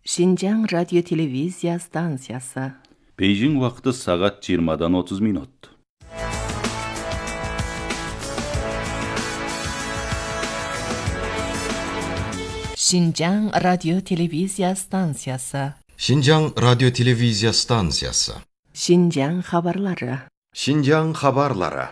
Шинжаң радио-телевизия станциясы. Бейжің уақыты сағат 20-дан 30 минут. Шинжаң радио-телевизия станциясы. Шинжаң радио-телевизия станциясы. Шинжаң хабарлары. Шинжаң хабарлары.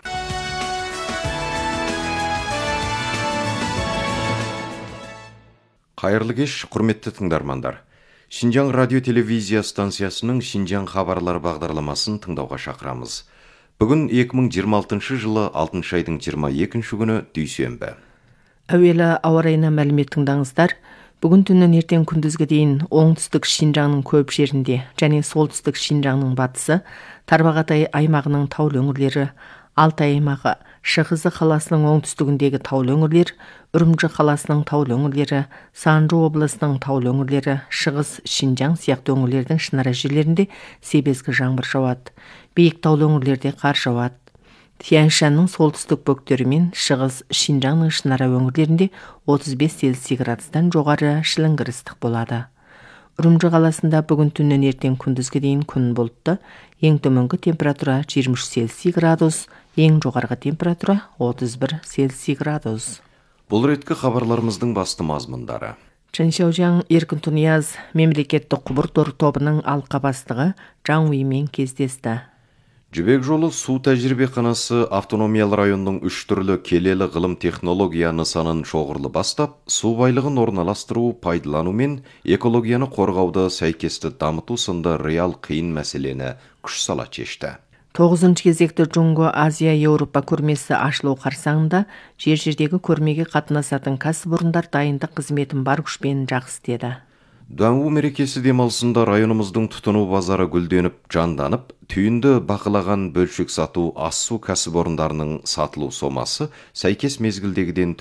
Қайырлы кеш, құрметті тыңдармандар. Шинжаң радио-телевизия станциясының Шинжаң хабарлары бағдарламасын тыңдауға шақырамыз. Бүгін 2026 жылы 6 айдың 22 күні дүйсенбі. Әуелі ауа райына мәлімет тыңдаңыздар. Бүгін түннен ертең күндізге дейін оңтүстік Шинжаңның көп жерінде және солтүстік Шинжаңның батысы, Тарбағатай аймағының таулы өңірлері, Алтай аймағы, Шығызы қаласының оңтүстігіндегі таулы өңірлер, Үрімжі қаласының таулы өңірлері, Санжу облысының таулы өңірлері, Шығыс Шинжаң сияқты өңірлердің шынара жерлерінде себезгі жаңбыр жауады. Биік таулы өңірлерде қар жауады. Тянь-шанның солтүстік бөктері мен Шығыс Шинжаңның шынара өңірлерінде 35 Цельсий градустан жоғары шіліңгір ыстық болады. Үрімжі қаласында бүгін түннен ертең күндізге дейін күн бұлтты, ең төменгі температура 23 Цельсий градус, ең жоғарғы температура 31 Цельсий градус. Бұл реткі хабарларымыздың басты мазмұндары. Чэньшаужаң Еркін Тунияз мемлекеттік құбыр тобының алқа бастығы Жаң Уймен кездесті. Жібек жолы су тәжірибеханасы автономиялы районның 3 түрлі келелі ғылым технология нысанын шоғырлы бастап, су байлығын орналастыру, пайдалану мен экологияны қорғауды сәйкесті дамыту сынды реал қиын мәселені күш сала шешті. 9-шы кезекті Джунго Азия Еуропа көрмесі ашылу қарсаңында жер-жердегі көрмеге қатынасатын кәсіпорындар дайындық қызметін бар күшпен жақсы істеді. Дуанву мерекесі демалысында районымыздың тұтыну базары гүлденіп, жанданып, түйінді бақылаған бөлшек сату ас-су кәсіпорындарының сатылу сомасы сәйкес мезгілдегіден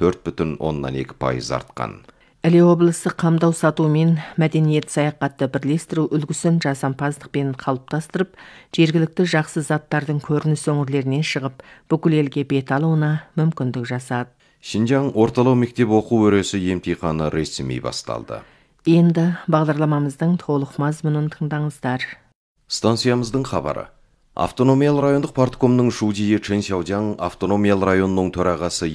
4,2% артқан. Іле облысы қамдау сату мен мәдениет саяхатты бірлестіру үлгісін жасампаздықпен қалыптастырып, жергілікті жақсы заттардың көрініс өңірлерінен шығып, бүкіл елге бет алуына мүмкіндік жасады. Шинжаң орталау мектеп оқу өресі емтиханы ресми басталды. Енді бағдарламамыздың толық мазмұнын тыңдаңыздар. Станциямыздың хабары. Автономиялы райондық парткомның шудиі Чэньшаужаң автономиялы районның төрағасы